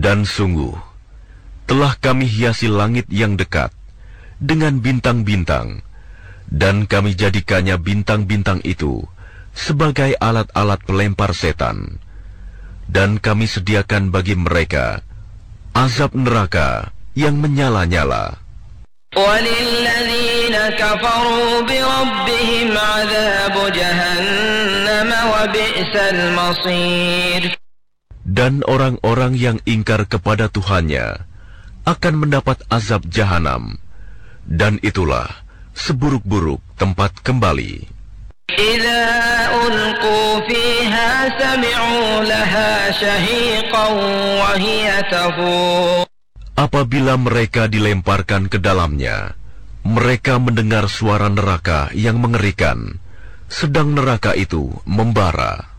Dan sungguh, telah kami hiasi langit yang dekat dengan bintang-bintang, dan kami jadikannya bintang-bintang itu sebagai alat-alat pelempar setan. Dan kami sediakan bagi mereka azab neraka yang menyala-nyala. وَلِلَّذِينَ كَفَرُوا بِرَبِّهِمْ عَذَابُ جَهَنَّمَ وَبِئْسَ الْمَصِيرُ. Dan orang-orang yang ingkar kepada Tuhannya akan mendapat azab jahanam, dan itulah seburuk-buruk tempat kembali. إِذَا أُلْقُوا فِيهَا سَمِعُوا لَهَا شَهِيقًا وَهِيَ تَفُورُ. Apabila mereka dilemparkan ke dalamnya, mereka mendengar suara neraka yang mengerikan, sedang neraka itu membara.